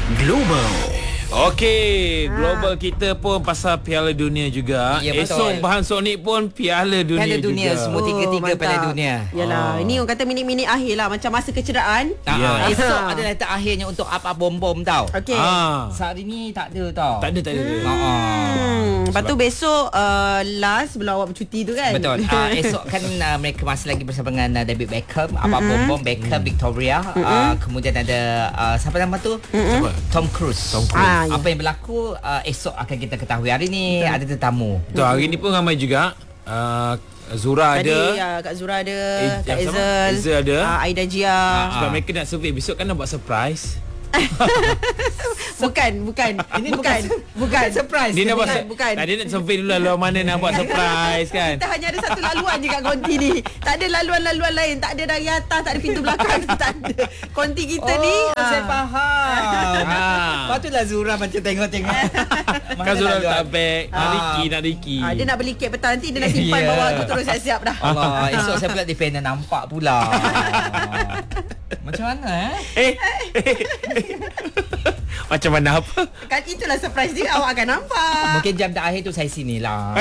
Global. Okey, global kita pun pasal Piala Dunia juga. Ya, betul. Esok Bahan Sonic pun Piala Dunia Piala Dunia juga. semua tiga-tiga Piala Dunia. Yalah, ini orang kata minit-minit akhir lah, macam masa kecederaan. Ya. Esok adalah letak akhirnya untuk up bom-bom tau. Okey. Sehari ni tak ada tau. Tak ada. Lepas tu besok last sebelum awak bercuti tu kan. Betul. Esok kan mereka masih lagi bersama dengan David Beckham, bom-bom Beckham, Victoria. Kemudian ada siapa nama tu? Tom Cruise. Ya. Apa yang berlaku esok akan kita ketahui. Hari ni ada tetamu. Betul, hari ni pun ramai juga. Zura Tadi ada. Kak Zura ada, Kak siapa? Ezel, Ezel ada. Aida Jia. Sebab mereka nak survey besok kan nak buat surprise. Bukan. Ini bukan surprise. Dia nak buat bukan. Tak, dia nak survey dulu laluan mana nak buat surprise kan. Kita hanya ada satu laluan je kat konti ni. Tak ada laluan-laluan lain. Tak ada dari atas, tak ada pintu belakang. Tak ada. Konti kita ni. Saya faham. Patutlah Zura macam tengok-tengok. Kan Zura tak beg. Nak Ricky. Dia nak beli kek petang nanti. Dia nak simpan bawah tu, terus siap-siap dah. Allah, esok saya pula defender nampak pula. Macam mana Macam mana apa? Kan itulah surprise dia, awak akan nampak. Mungkin jam terakhir tu saya sinilah.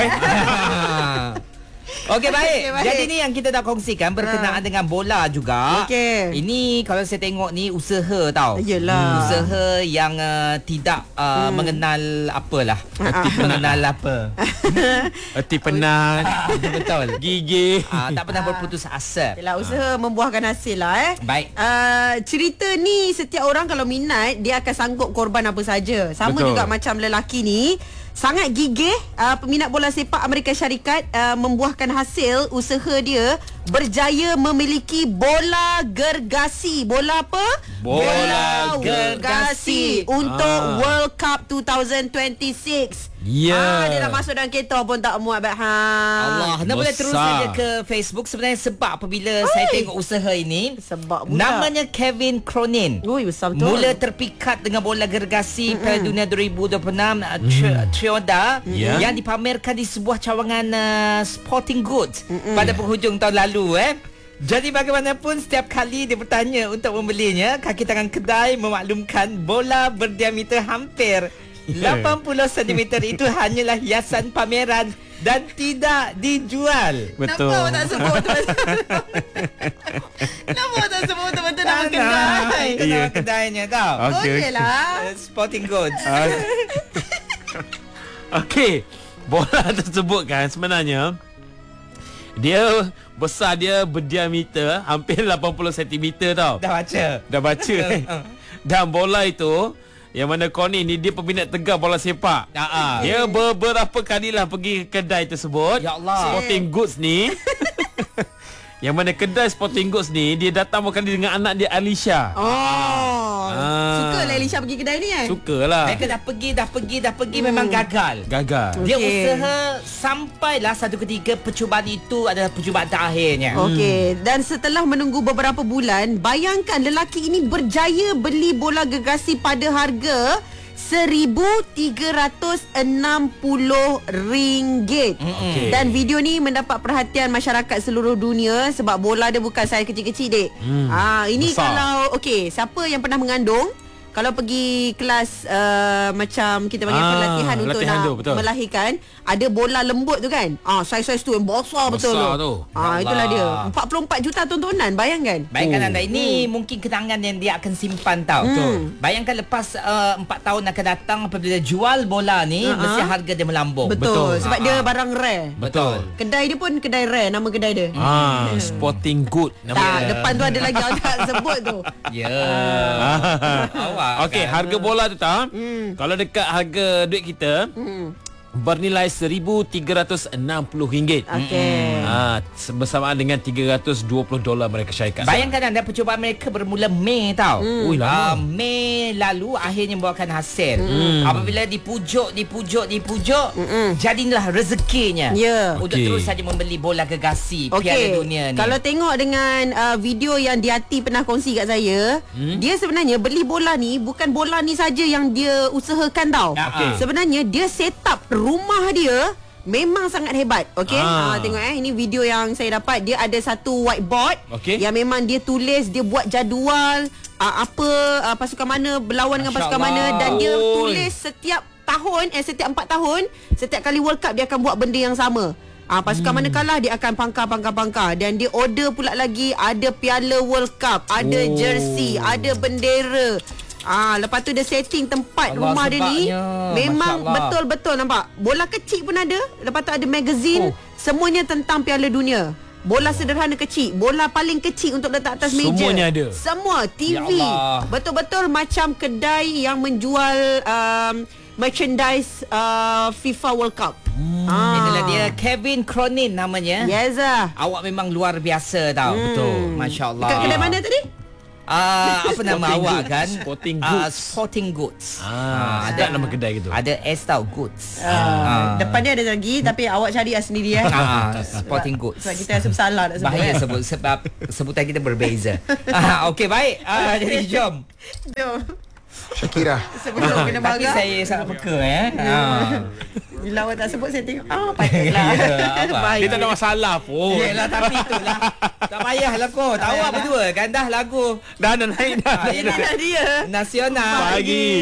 Okey, baik. Jadi ni yang kita nak kongsikan berkenaan dengan bola juga. Okey. Ini kalau saya tengok ni usaha tau. Yelah. Usaha yang tidak mengenal apalah. Mengenal apa. Erti penat. Betul. Gigi. Tak pernah berputus asa. Yelah, usaha membuahkan hasil lah Baik. Cerita ni setiap orang kalau minat, dia akan sanggup korban apa saja. Sama Betul. juga macam lelaki ni, sangat gigih. Peminat bola sepak Amerika Syarikat membuahkan hasil usaha dia, berjaya memiliki bola gergasi. Bola apa? Bola gergasi untuk World Cup 2026. Ya. Dia dah masuk dalam kereta pun tak muat Baham. Allah, anda boleh terus saja ke Facebook. Sebenarnya sebab apabila saya tengok usaha ini, Sebab budak. namanya Kevin Cronin. Ui, besar betul. Mula terpikat dengan bola gergasi Piala Dunia 2026 Trioda yang dipamerkan di sebuah cawangan sporting goods pada penghujung tahun lalu. Jadi bagaimanapun setiap kali dia bertanya untuk membelinya, kaki tangan kedai memaklumkan bola berdiameter hampir 80 cm itu hanyalah hiasan pameran dan tidak dijual. Betul. Kenapa awak tak sebut betul-betul? Kenapa awak tak sebut betul-betul nama kedai? Itu nama kedainya tau. Okey lah. Sporting goods. Okey. Bola tersebut kan sebenarnya dia besar, dia berdiameter hampir 80 cm tau. Dah baca. Dan bola itu yang mana Connie ni dia peminat tegar bola sepak. Dia beberapa kalilah pergi ke kedai tersebut. Ya Allah. Sporting goods ni. Yang mana kedai sporting goods ni dia datang bukan dengan anak dia Alicia. Suka lah Elisha pergi kedai ni Sukalah. Mereka dah pergi memang gagal. Dia usaha sampailah satu ketika percubaan itu adalah percubaan terakhirnya. Okey, dan setelah menunggu beberapa bulan, bayangkan lelaki ini berjaya beli bola gergasi pada harga RM1,360. Dan video ni mendapat perhatian masyarakat seluruh dunia sebab bola dia bukan saiz kecil-kecil, dek. Ini besar. Kalau siapa yang pernah mengandung, kalau pergi kelas macam kita panggil pelatihan untuk nak melahirkan, ada bola lembut tu kan. Saiz-saiz tu yang besar betul tu. Itulah dia. 44 juta tontonan, bayangkan. Bayangkan anda, ini mungkin kenangan yang dia akan simpan tau. Bayangkan lepas 4 tahun akan datang, apabila jual bola ni mesti harga dia melambung. Betul. Sebab dia barang rare. Betul. Kedai dia pun kedai rare, nama kedai dia. Sporting good nama dia. Depan tu ada lagi awak tak sebut tu. Ya. Okey, harga bola tu tak? Kalau dekat harga duit kita, bernilai RM1,360. Okey. Bersamaan dengan $320 Amerika Syarikat. Bayangkan anda, percubaan mereka bermula Mei tau. Mei lalu akhirnya membuahkan hasil. Apabila dipujuk, jadilah rezekinya. Untuk terus saja membeli bola gergasi Piala Dunia ni. Kalau tengok dengan video yang Diati pernah kongsi kat saya, dia sebenarnya beli bola ni, bukan bola ni saja yang dia usahakan tau. Sebenarnya dia set up rumah dia memang sangat hebat. Okey. Tengok ini video yang saya dapat, dia ada satu whiteboard yang memang dia tulis, dia buat jadual pasukan mana berlawan dengan pasukan mana, dan dia tulis setiap tahun, setiap 4 tahun, setiap kali World Cup dia akan buat benda yang sama. Pasukan mana kalah dia akan pangkar, dan dia order pula lagi, ada piala World Cup, ada jersey, ada bendera. Lepas tu dia setting tempat rumah dia ni memang betul-betul nampak. Bola kecil pun ada, lepas tu ada magazine, semuanya tentang Piala Dunia. Bola sederhana kecil, bola paling kecil untuk letak atas meja. Semuanya ada. Semua TV. Betul-betul macam kedai yang menjual merchandise FIFA World Cup. Inilah dia, Kevin Cronin namanya. Yes. Awak memang luar biasa tau. Betul. Masya-Allah. Dekat kedai mana tadi? Apa nama awak kan? Sporting Goods. Sporting Goods. Ada nama kedai gitu. Ada S tau, Goods. Depan dia ada lagi, tapi awak cari sendiri Sporting Goods. Sebab kita rasa bersalah nak sebut. Bahaya sebut sebab sebutan kita berbeza. Okey, baik. Jadi jom. Shakira. Sebelum kena Tapi marah. saya sangat peka Bila awak tak sebut, saya tengok patutlah. Baik. Dia tak ada masalah pun. Yelah, tapi itulah. Tak payahlah kot. Awak berdua kan dah lagu Dah naik dah. Ini dah dia. nasional. Pagi.